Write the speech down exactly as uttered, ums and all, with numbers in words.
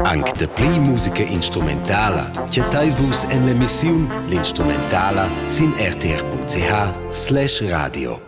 Anche de pli musica instrumentala, chattei-vus en l'emissiun L'instrumentala sin r t r punct c h slash radio.